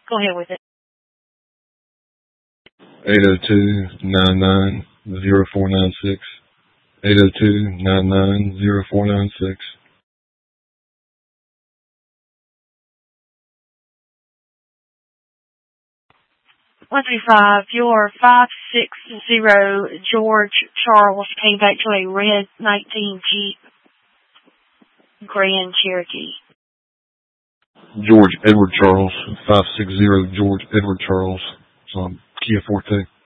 Go ahead with it. 802-99-0496. 802-99-0496. 135, your 560 George Charles came back to a red 19 Jeep Grand Cherokee. George Edward Charles, 560 George Edward Charles, Kia Forte.